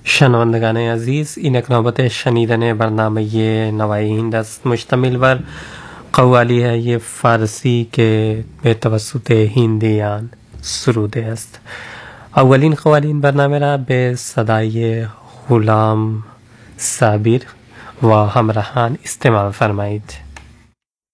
شنوندگان عزیز، اینک نوبت شنیدن برنامه نوای هند است، مشتمل بر قوالی فارسی که به توسط هندیان سروده است. اولین قوالین برنامه را به صدای غلام صابر و همراهان استماع فرمایید.